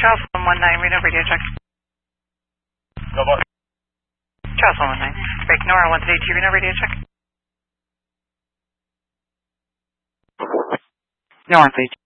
Charles 119, Reno radio check. Charles 119. Break Nora 132, Reno radio check. Nora 132.